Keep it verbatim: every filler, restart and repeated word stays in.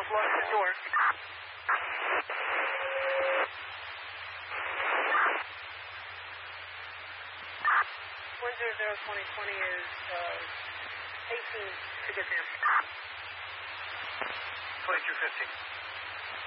I've locked the door. one zero zero twenty twenty is uh, eighteen to get there. twenty-two fifty.